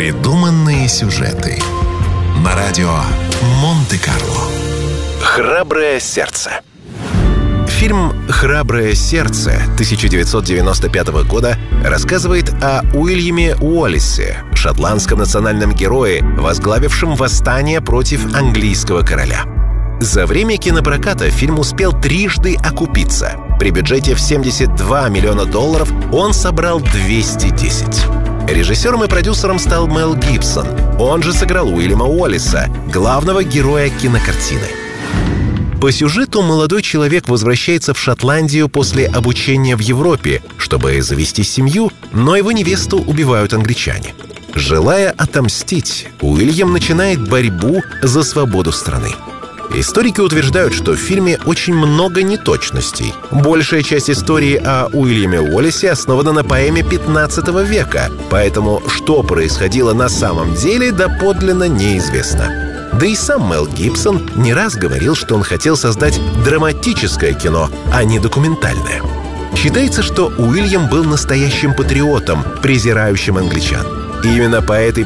Придуманные сюжеты на радио Монте-Карло. «Храброе сердце». Фильм «Храброе сердце» 1995 года рассказывает о Уильяме Уоллесе, шотландском национальном герое, возглавившем восстание против английского короля. За время кинопроката фильм успел трижды окупиться. При бюджете в $72 миллиона он собрал 210. Режиссером и продюсером стал Мел Гибсон. Он же сыграл Уильяма Уоллеса, главного героя кинокартины. По сюжету молодой человек возвращается в Шотландию после обучения в Европе, чтобы завести семью, но его невесту убивают англичане. Желая отомстить, Уильям начинает борьбу за свободу страны. Историки утверждают, что в фильме очень много неточностей. Большая часть истории о Уильяме Уоллесе основана на поэме 15 века, поэтому что происходило на самом деле, доподлинно неизвестно. Да и сам Мел Гибсон не раз говорил, что он хотел создать драматическое кино, а не документальное. Считается, что Уильям был настоящим патриотом, презирающим англичан. И именно по этой